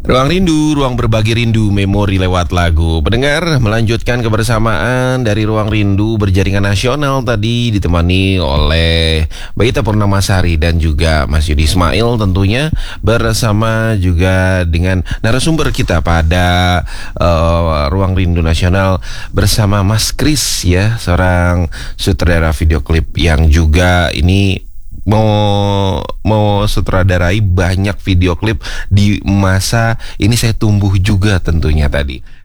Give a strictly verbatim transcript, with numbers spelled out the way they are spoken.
Ruang Rindu, ruang berbagi rindu, memori lewat lagu. Pendengar, melanjutkan kebersamaan dari Ruang Rindu berjaringan nasional tadi ditemani oleh Mbak Ita Purnamasari dan juga Mas Yudi Ismail tentunya, bersama juga dengan narasumber kita pada uh, Ruang Rindu Nasional bersama Mas Kris ya, seorang sutradara video klip yang juga ini mau mau sutradarai banyak video klip di masa ini. Saya tumbuh juga tentunya tadi.